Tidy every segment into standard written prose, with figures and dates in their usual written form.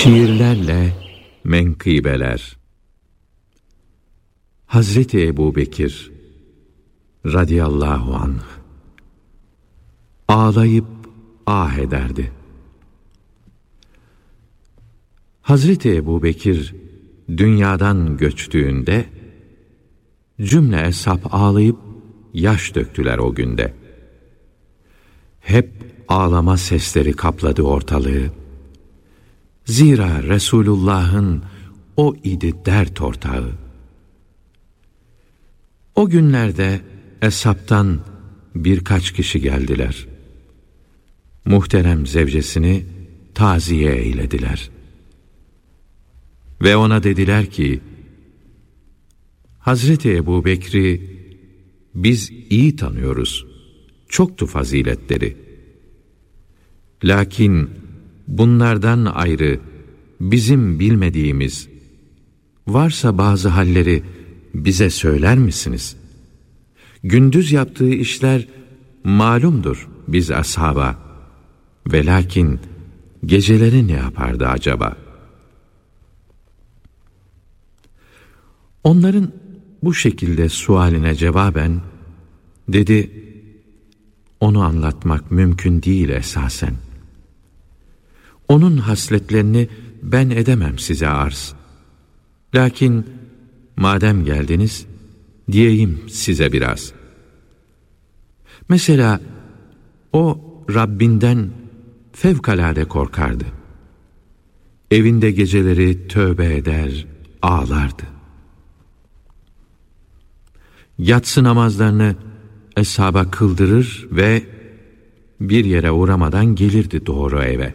Şiirlerle menkıbeler. Hazreti Ebubekir radıyallahu anh ağlayıp ah ederdi. Hazreti Ebubekir dünyadan göçtüğünde cümle eshab ağlayıp yaş döktüler o günde. Hep ağlama sesleri kapladı ortalığı. Zira Resulullah'ın o idi dert ortağı. O günlerde eshabtan birkaç kişi geldiler. Muhterem zevcesini taziye eylediler. Ve ona dediler ki, Hazreti Ebubekir'i biz iyi tanıyoruz. Çoktu faziletleri. Lakin bunlardan ayrı bizim bilmediğimiz varsa bazı halleri bize söyler misiniz? Gündüz yaptığı işler malumdur biz ashaba. Ve lakin geceleri ne yapardı acaba? Onların bu şekilde sualine cevaben dedi, onu anlatmak mümkün değil esasen. Onun hasletlerini ben edemem size arz. Lakin madem geldiniz, diyeyim size biraz. Mesela o Rabbinden fevkalade korkardı. Evinde geceleri tövbe eder, ağlardı. Yatsı namazlarını eshaba kıldırır ve bir yere uğramadan gelirdi doğru eve.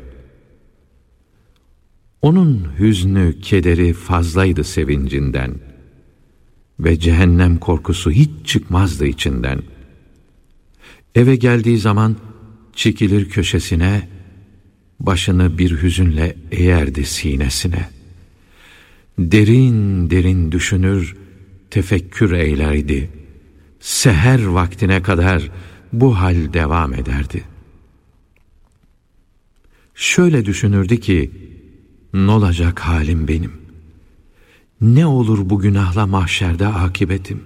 Onun hüznü, kederi fazlaydı sevincinden ve cehennem korkusu hiç çıkmazdı içinden. Eve geldiği zaman çekilir köşesine, başını bir hüzünle eğerdi sinesine. Derin derin düşünür, tefekkür eylerdi. Seher vaktine kadar bu hal devam ederdi. Şöyle düşünürdü ki, n'olacak halim benim? Ne olur bu günahla mahşerde akıbetim?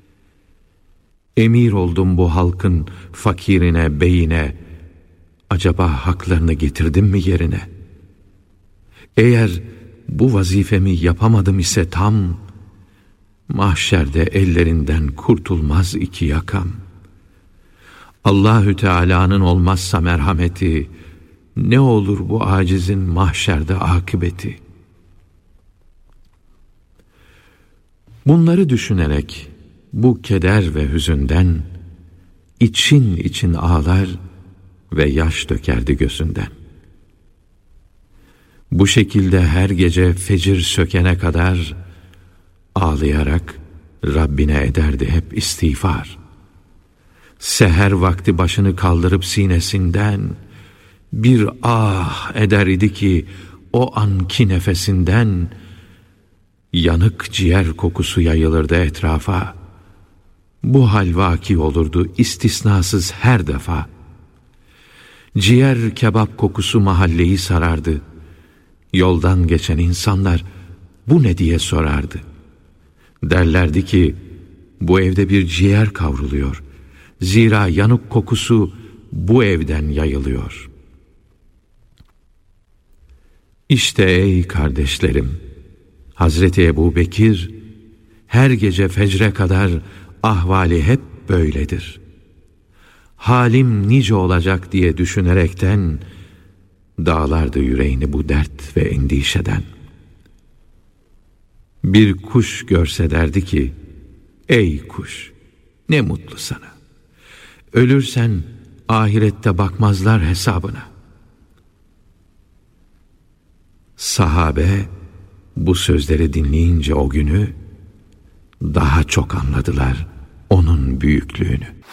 Emir oldum bu halkın fakirine, beyine. Acaba haklarını getirdim mi yerine? Eğer bu vazifemi yapamadım ise tam, mahşerde ellerinden kurtulmaz iki yakam. Allahü Teala'nın olmazsa merhameti, ne olur bu acizin mahşerde akıbeti? Bunları düşünerek bu keder ve hüzünden için için ağlar ve yaş dökerdi gözünden. Bu şekilde her gece fecir sökene kadar ağlayarak Rabbine ederdi hep istiğfar. Seher vakti başını kaldırıp sinesinden bir ah eder idi ki o anki nefesinden yanık ciğer kokusu yayılırdı etrafa. Bu hal vaki olurdu istisnasız her defa. Ciğer kebap kokusu mahalleyi sarardı. Yoldan geçen insanlar bu ne diye sorardı. Derlerdi ki bu evde bir ciğer kavruluyor. Zira yanık kokusu bu evden yayılıyor. İşte ey kardeşlerim, Hazreti Ebubekir her gece fecre kadar ahvali hep böyledir. Halim nice olacak diye düşünerekten dağlardı yüreğini bu dert ve endişeden. Bir kuş görse derdi ki, ey kuş, ne mutlu sana. Ölürsen ahirette bakmazlar hesabına. Sahabe bu sözleri dinleyince o günü daha çok anladılar onun büyüklüğünü.